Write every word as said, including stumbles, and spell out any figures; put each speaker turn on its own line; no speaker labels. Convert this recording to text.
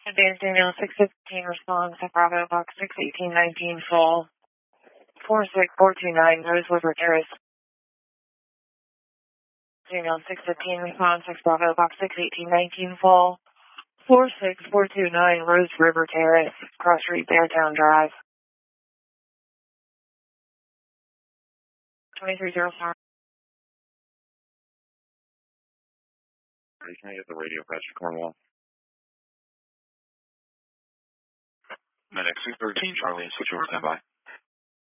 Advanced Daniel six fifteen response to Bravo Box six eighteen nineteen full. four six four two nine Rose River Terrace. Daniel six fifteen response six Bravo Box six eighteen nineteen full. four six four two nine Rose River Terrace, Cross Street, Beartown Drive. twenty-three oh four.
Can I get the radio patch to Cornwall? Medic six thirteen Charlie, switch over, stand by.